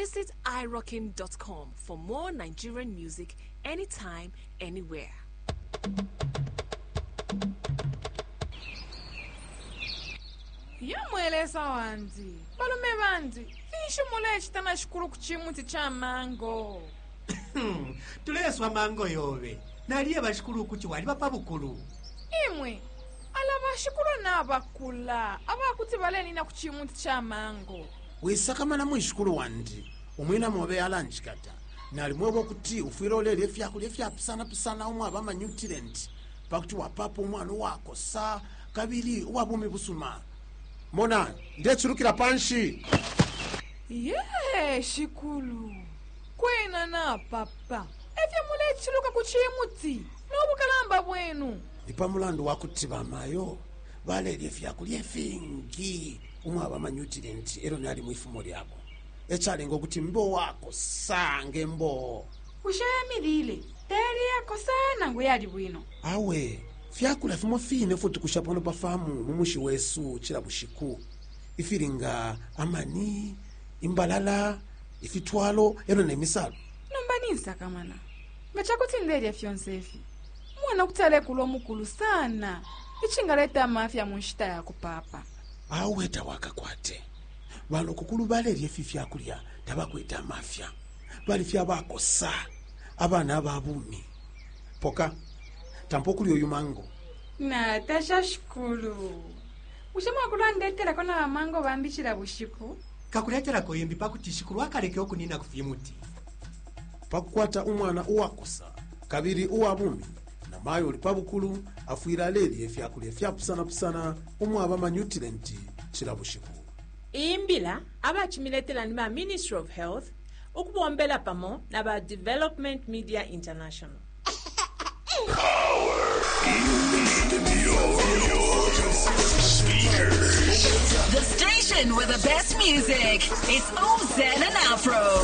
Visit irockin.com for more Nigerian music anytime, anywhere. Yamweleza wanzi balume banzi fisho mulechi tana shikulu kuchimuti cha mango. Tuleswa mango yobe naliye bashikulu kuchi wali bapa bukulu Imwe alaba shikulu na bakula abakuti baleni na kuchimuti cha mango. Wisakamana mwishikulu wandi umwina mobe alanchikata nalimwebo kuti ufiro lele fyakulya fyapusana umwe abama nutrient pakuti wapapo umwana wako sa kabili wabumi busuma mona ndechurukira panshi Shikulu kwena na papa efya mulechiluka kuchimuti nobukalamba bwenu ipamulandu wakuti bamayo balelye fyakulya fingi umwe abama nutrient ero nali mwifumo lyabo echalengo kuti mbo wako sange mbo ushayamilile tayari yako sana nguyali bwino awe fyakula fimo fine futi kushapano pafamu mumushi wesu chila bushiku ifiringa amani imbalala ifitwalo ero nemisalo nombanisa kamana ngachakuti ndeli afyonsefi mwana kutale kulo mukulu sana ichingaleta mafya munshita yako papa awe tawaka kwate balo kukulu balelye fifyakulya tabakweta mafya bali fyabako sa abana ababumi poka tampokuli oyu mango na tasha shikulu ushama kulandetela kona mango bambichira bushiku kakuletera koyembi pakuti shikulu akaleke okunina kufimuti pakukwata umwana uwakusa kabiri uwabumi na mayo oli pabukulu afuira lelye fyakulya fyapusana umwe abama nutrient chila bushiku imbila abachimiletela nima Ministry of Health ukubombela pamo na ba Development Media International. Power in your speakers. The station with the best music. It's OZ and Afro.